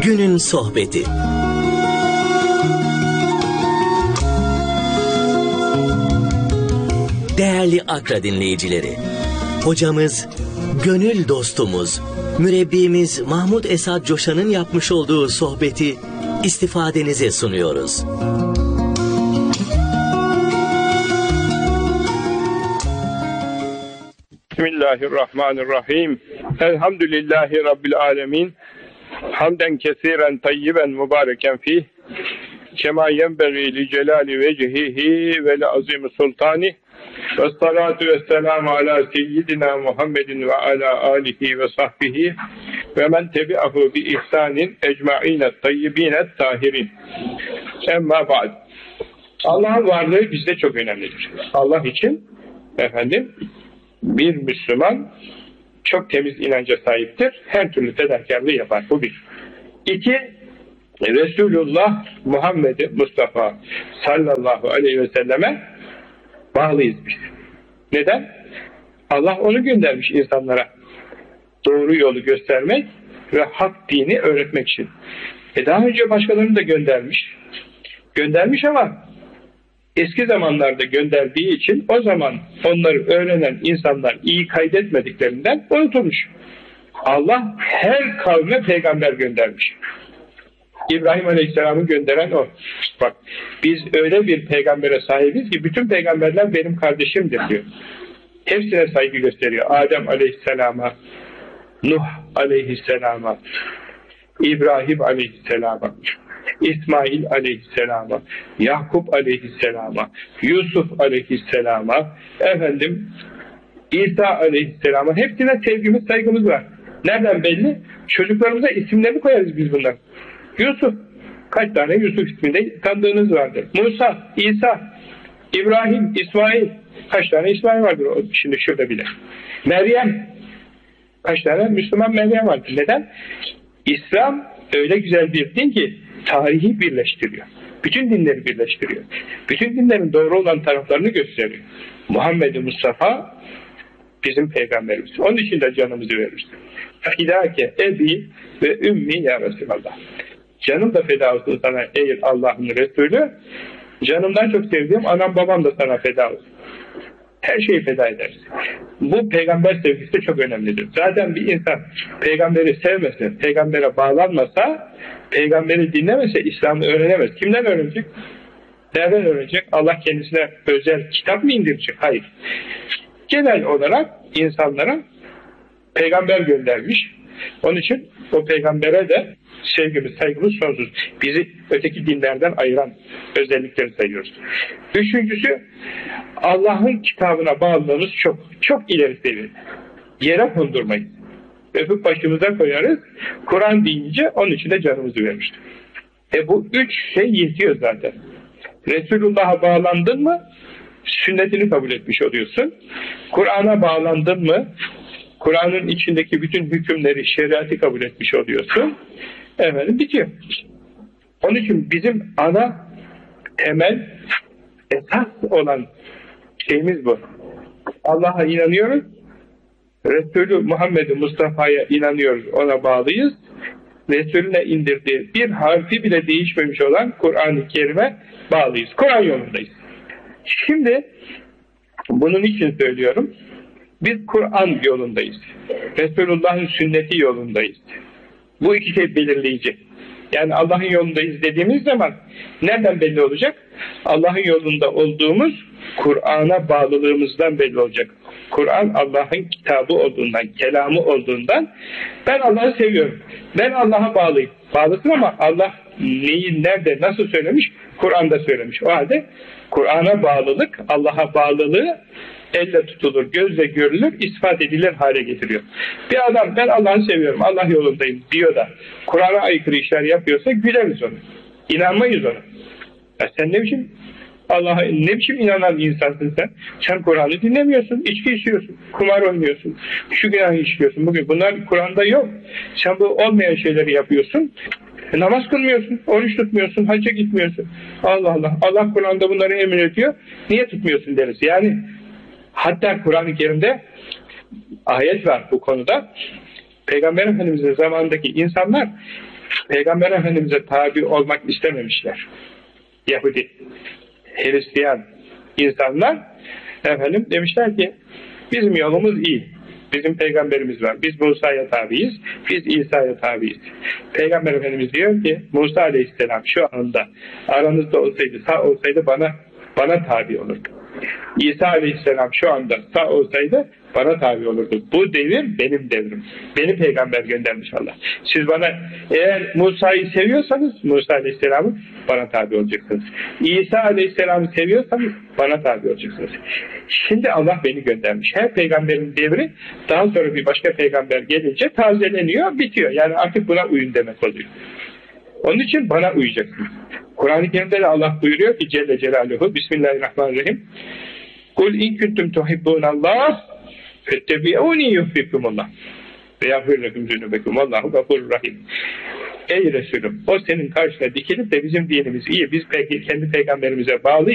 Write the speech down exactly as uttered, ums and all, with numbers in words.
Günün Sohbeti. Değerli Akra dinleyicileri, hocamız, gönül dostumuz, mürebbimiz Mahmud Esad Coşan'ın yapmış olduğu sohbeti istifadenize sunuyoruz. Bismillahirrahmanirrahim. Elhamdülillahi Rabbil alemin. Hamden kesiren tayyiben mübareken fih. Kema yenbegî li celali vecihihi ve li azîm sultani. Ve salatu ve selamu ala seyyidina Muhammedin ve ala alihi ve sahbihi ve men tebi'ahu bi ihsanin ecma'ine tayyibine tahirin. Emma ba'd. Allah'ın varlığı bizde çok önemlidir. Allah için efendim bir Müslüman çok temiz inanca sahiptir. Her türlü fedakarlığı yapar. Bu bir. İki, Resulullah Muhammed Mustafa sallallahu aleyhi ve selleme bağlıyız biz. Neden? Allah onu göndermiş insanlara. Doğru yolu göstermek ve hak dini öğretmek için. E daha önce başkalarını da göndermiş. Göndermiş ama eski zamanlarda gönderdiği için o zaman onları öğrenen insanlar iyi kaydetmediklerinden unutulmuş. Allah her kavme peygamber göndermiş. İbrahim Aleyhisselam'ı gönderen o. Bak, biz öyle bir peygambere sahibiz ki bütün peygamberler benim kardeşimdir diyor. Hepsine saygı gösteriyor. Adem Aleyhisselam'a, Nuh Aleyhisselam'a, İbrahim Aleyhisselam'a, İsmail Aleyhisselam'a, Yakup Aleyhisselam'a, Yusuf Aleyhisselam'a, efendim İsa Aleyhisselam'a, hepsine sevgimiz, saygımız var. Nereden belli? Çocuklarımıza isimlerini koyarız biz bunlar. Yusuf, kaç tane Yusuf isminde tanıdığınız vardır. Musa, İsa, İbrahim, İsmail, kaç tane İsmail vardır o şimdi şurada bile. Meryem, kaç tane Müslüman Meryem vardır. Neden? İslam öyle güzel bir din ki tarihi birleştiriyor. Bütün dinleri birleştiriyor. Bütün dinlerin doğru olan taraflarını gösteriyor. Muhammed Mustafa bizim peygamberimiz. Onun için de canımızı veririz. Fidâke ebi ve ümmi ya Resulallah. Canım da feda olsun sana ey Allah'ın Resulü. Canımdan çok sevdiğim anam babam da sana feda olsun. Her şeyi feda ederiz. Bu peygamber sevgisi de çok önemlidir. Zaten bir insan peygamberi sevmese, peygambere bağlanmasa, peygamberi dinlemese İslam'ı öğrenemez. Kimden öğrenecek? Nereden öğrenecek? Allah kendisine özel kitap mı indirecek? Hayır. Genel olarak insanlara peygamber göndermiş. Onun için o peygambere de sevgimiz, saygımız sonsuz. Bizi öteki dinlerden ayıran özellikleri sayıyoruz. Üçüncüsü, Allah'ın kitabına bağlılığımız çok, çok ileri seviyede. Yere kondurmayız. Öpüp başımıza koyarız. Kur'an deyince onun için de canımızı vermiştir. E bu üç şey yetiyor zaten. Resulullah'a bağlandın mı, sünnetini kabul etmiş oluyorsun. Kur'an'a bağlandın mı, Kur'an'ın içindeki bütün hükümleri, şeriatı kabul etmiş oluyorsun. Efendim bitiyor. Onun için bizim ana, temel, esas olan şeyimiz bu. Allah'a inanıyoruz. Resulü Muhammed Mustafa'ya inanıyoruz. Ona bağlıyız. Resulüne indirdiği bir harfi bile değişmemiş olan Kur'an-ı Kerim'e bağlıyız. Kur'an yolundayız. Şimdi bunun için söylüyorum. Biz Kur'an yolundayız. Resulullah'ın sünneti yolundayız. Bu iki şey belirleyici. Yani Allah'ın yolundayız dediğimiz zaman nereden belli olacak? Allah'ın yolunda olduğumuz Kur'an'a bağlılığımızdan belli olacak. Kur'an Allah'ın kitabı olduğundan, kelamı olduğundan ben Allah'ı seviyorum. Ben Allah'a bağlıyım. Bağlısın ama Allah neyi, nerede, nasıl söylemiş? Kur'an'da söylemiş. O halde Kur'an'a bağlılık, Allah'a bağlılığı elle tutulur, gözle görülür, ispat edilir hale getiriyor. Bir adam ben Allah'ı seviyorum, Allah yolundayım diyor da Kur'an'a aykırı işler yapıyorsa güleriz ona. İnanmayız ona. Ya sen ne biçim Allah'a ne biçim inanan bir insansın sen? Sen Kur'an'ı dinlemiyorsun, içki içiyorsun, kumar oynuyorsun, şu günahı işliyorsun. Bugün bunlar Kur'an'da yok. Sen bu olmayan şeyleri yapıyorsun. E, namaz kılmıyorsun, oruç tutmuyorsun, hacca gitmiyorsun. Allah Allah. Allah Kur'an'da bunları emrediyor. Niye tutmuyorsun deriz. Yani hatta Kur'an-ı Kerim'de ayet var bu konuda. Peygamber Efendimiz'in zamanındaki insanlar Peygamber Efendimiz'e tabi olmak istememişler. Yahudi, Hristiyan insanlar efendim demişler ki bizim yolumuz iyi. Bizim peygamberimiz var. Biz Musa'ya tabiiz. Biz İsa'ya tabiiz. Peygamber Efendimiz diyor ki Musa Aleyhisselam şu anda aranızda olsaydı, sağ olsaydı bana bana tabi olurdu. İsa Aleyhisselam şu anda sağ olsaydı bana tabi olurdu. Bu devir benim devrim. Beni peygamber göndermiş Allah. Siz bana eğer Musa'yı seviyorsanız Musa Aleyhisselam'ı bana tabi olacaksınız. İsa Aleyhisselam'ı seviyorsanız bana tabi olacaksınız. Şimdi Allah beni göndermiş. Her peygamberin devri daha sonra bir başka peygamber gelince tazeleniyor, bitiyor. Yani artık buna uyun demek oluyor. Onun için bana uyacaksınız. Kur'an-ı Kerim'de de Allah buyuruyor ki Celle Celaluhu Bismillahirrahmanirrahim Kul in kuntum tuhibbunallah fettebi'uni yuhibbukumullah ve yagfir lekum zunubekum vallahu gafurur rahim. Ey Resulüm, o senin karşına dikilip de bizim dinimiz iyi, biz peki kendi peygamberimize bağlıyız.